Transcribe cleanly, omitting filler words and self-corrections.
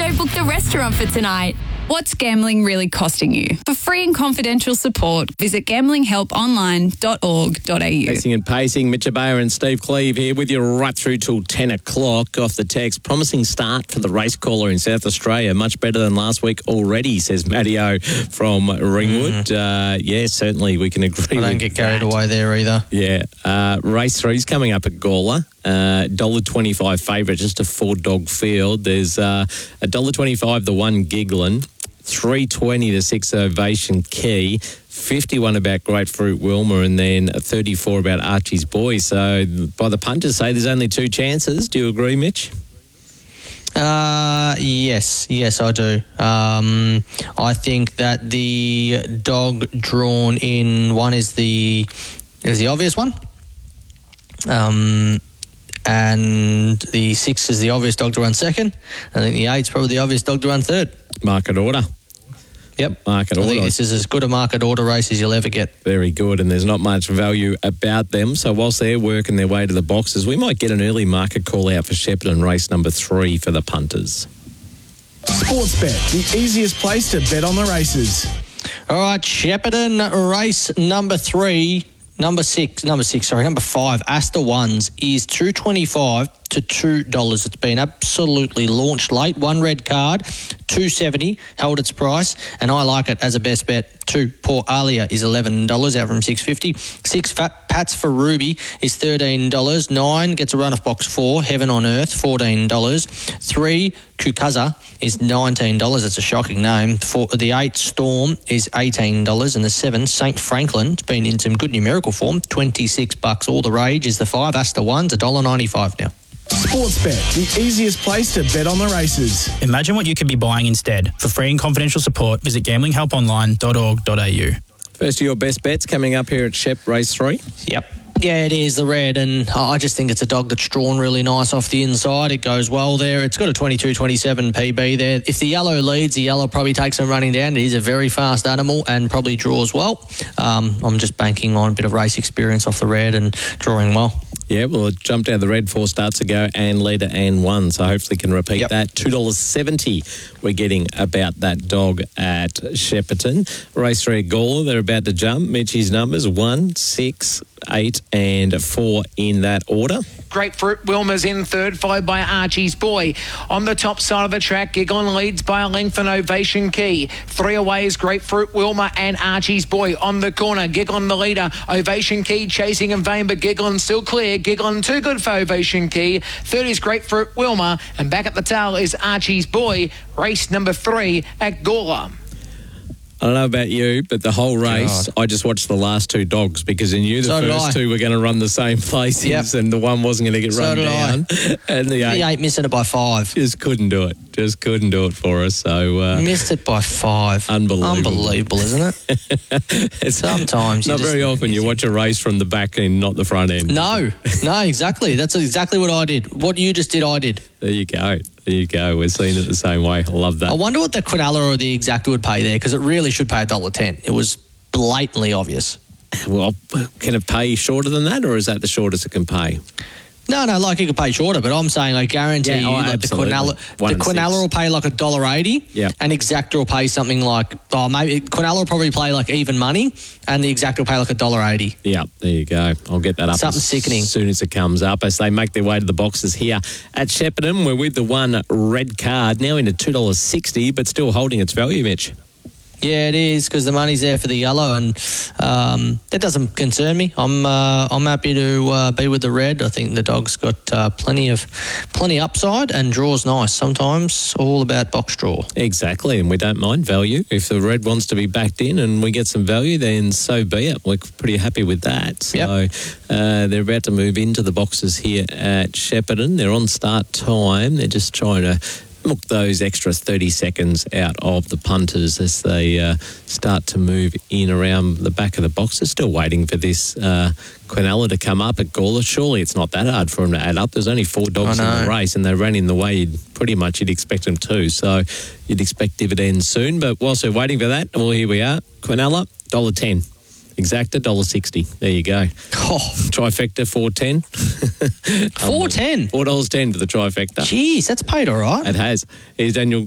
go book the restaurant for tonight. What's gambling really costing you? For free and confidential support, visit gamblinghelponline.org.au. Pacing and pacing, Mitch Abayer and Steve Cleve here with you right through till 10 o'clock off the text. Promising start for the race caller in South Australia. Much better than last week already, says Matteo from Ringwood. Yeah, certainly we can agree with that. I don't get carried away there either. Yeah. Race 3's coming up at Gawler. $1.25 favourite, just a 4-dog field. There's $1.25 the 1 Giggling, $3.20 the 6 Ovation Key, 51 about Grapefruit Wilma, and then 34 about Archie's Boy. So by the punters say there's only 2 chances. Do you agree, Mitch? Yes, I do. I think that the dog drawn in one is the obvious one. And the 6 is the obvious dog to run second. I think the 8's probably the obvious dog to run third. Market order. Yep. Market order. I think this is as good a market order race as you'll ever get. Very good, and there's not much value about them. So whilst they're working their way to the boxes, we might get an early market call out for Shepparton race number 3 for the punters. Sportsbet, the easiest place to bet on the races. All right, Shepparton race number 3. Number 5, Astor Ones, is $2.25 to $2. It's been absolutely launched late. 1 red card, $2.70, held its price, and I like it as a best bet. 2, Port Alia is $11 out from $6.50. 6, Fat Pats for Ruby is $13. 9 gets a run off box 4, Heaven on Earth, $14. 3, Kukaza is $19. It's a shocking name. The 8, Storm, is $18, and the 7, St. Franklin, it's been in some good numerical form, $26. All the rage is the 5, Astor Ones, $1.95 now. Sportsbet, the easiest place to bet on the races. Imagine what you could be buying instead. For free and confidential support, visit gamblinghelponline.org.au. First of your best bets coming up here at Shep Race 3. Yep. Yeah, it is the red, and I just think it's a dog that's drawn really nice off the inside. It goes well there. It's got a 22-27 PB there. If the yellow leads, the yellow probably takes them running down. It is a very fast animal and probably draws well. I'm just banking on a bit of race experience off the red and drawing well. Yeah, well, it jumped out of the red 4 starts ago and leader and won, so hopefully can repeat that. $2.70 we're getting about that dog at Shepparton. Race 3 at Gawler, they're about to jump. Mitchie's numbers 1, 6, 8 and 4 in that order. Grapefruit Wilma's in third, followed by Archie's Boy. On the top side of the track, Gigon leads by a length and Ovation Key. 3 away is Grapefruit Wilma and Archie's Boy. On the corner, Gigon the leader, Ovation Key chasing in vain, but Gigon still clear. Gigon too good for Ovation Key. Third is Grapefruit Wilma, and back at the tail is Archie's Boy. Race number 3 at Gawler. I don't know about you, but the whole race, I just watched the last 2 dogs because I knew the first 2 were going to run the same places and the one wasn't going to get run down. And the 8 missing it by 5. Just couldn't do it. Just couldn't do it for us. So missed it by 5. Unbelievable, isn't it? Sometimes not very often you watch a race from the back end, not the front end. No, exactly. That's exactly what I did. What you just did, I did. There you go. We're seeing it the same way. I love that. I wonder what the Quinella or the Exacta would pay there, because it really should pay $1.10. It was blatantly obvious. Well, can it pay shorter than that, or is that the shortest it can pay? No, like you could pay shorter, but I'm saying I guarantee you like the Quinella will pay like $1.80 and Exacta will pay something like, maybe Quinella will probably play like even money and the Exacta will pay like $1.80. Yeah, there you go. I'll get that up sickening. As soon as it comes up, as they make their way to the boxes here at Shepparton. We're with the 1 red card, now into $2.60, but still holding its value, Mitch. Yeah, it is, because the money's there for the yellow, and that doesn't concern me. I'm happy to be with the red. I think the dog's got plenty upside and draws nice. Sometimes all about box draw. Exactly, and we don't mind value. If the red wants to be backed in and we get some value, then so be it. We're pretty happy with that. So they're about to move into the boxes here at Shepparton. They're on start time. They're just trying to look those extra 30 seconds out of the punters as they start to move in around the back of the box. They're still waiting for this Quinella to come up at Gawler. Surely it's not that hard for them to add up. There's only 4 dogs in the race, and they ran in the way you'd expect them to. So you'd expect dividends soon. But whilst we're waiting for that, well, here we are. Quinella, $1.10. Exacta, $1.60. There you go. Trifecta, $4.10. $4.10? $4.10 for the trifecta. Jeez, that's paid all right. It has. Here's Daniel